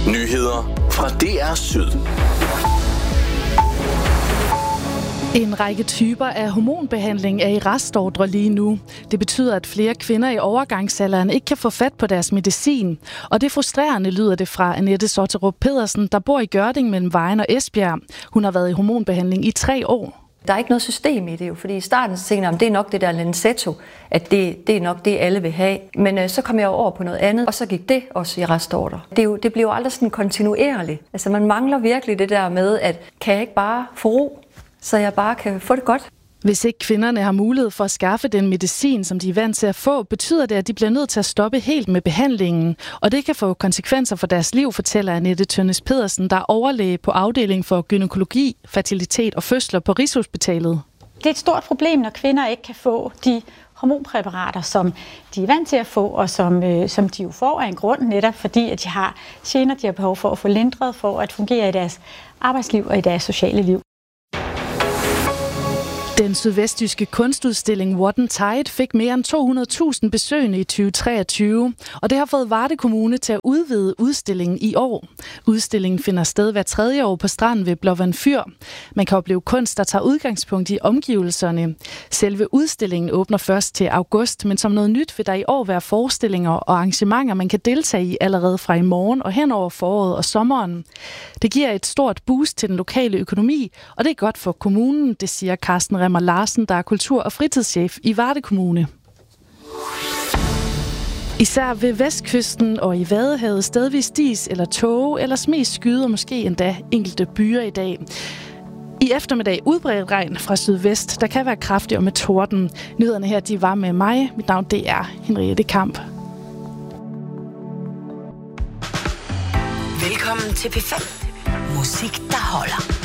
Nyheder fra DR Syd. En række typer af hormonbehandling er i restordre lige nu. Det betyder, at flere kvinder i overgangsalderen ikke kan få fat på deres medicin. Og det frustrerende, lyder det fra Annette Sotterup Pedersen, der bor i Gørding mellem Vejen og Esbjerg. Hun har været i hormonbehandling i 3 år. Der er ikke noget system i det jo, fordi i starten så tænkte jeg, at det er nok det der Lenzetto, at det er nok det, alle vil have. Men så kom jeg over på noget andet, og så gik det også i restordre. Det bliver jo aldrig sådan kontinuerligt. Altså man mangler virkelig det der med, at kan jeg ikke bare få ro, så jeg bare kan få det godt. Hvis ikke kvinderne har mulighed for at skaffe den medicin, som de er vant til at få, betyder det, at de bliver nødt til at stoppe helt med behandlingen. Og det kan få konsekvenser for deres liv, fortæller Annette Tønnes Pedersen, der er overlæge på afdeling for gynækologi, fertilitet og fødsler på Rigshospitalet. Det er et stort problem, når kvinder ikke kan få de hormonpræparater, som de er vant til at få, og som de jo får af en grund, netop fordi at de har gener, de har behov for at få lindret, for at fungere i deres arbejdsliv og i deres sociale liv. Den sydvestjyske kunstudstilling What Tide fik mere end 200.000 besøgende i 2023, og det har fået Varde Kommune til at udvide udstillingen i år. Udstillingen finder sted hver 3. år på stranden ved Blåvand Fyr. Man kan opleve kunst, der tager udgangspunkt i omgivelserne. Selve udstillingen åbner først til august, men som noget nyt vil der i år være forestillinger og arrangementer, man kan deltage i allerede fra i morgen og hen over foråret og sommeren. Det giver et stort boost til den lokale økonomi, og det er godt for kommunen, det siger Carsten Remmer Larsen, der er kultur- og fritidschef i Varde Kommune. Især ved vestkysten og i Vadehavet stedvis dis eller tåge, ellers mest skyde og måske endda enkelte byer i dag. I eftermiddag udbredt regn fra sydvest, der kan være kraftig og med torden. Nyhederne her, de var med mig. Mit navn, det er Henriette Kamp. Velkommen til P5. Musik, der holder.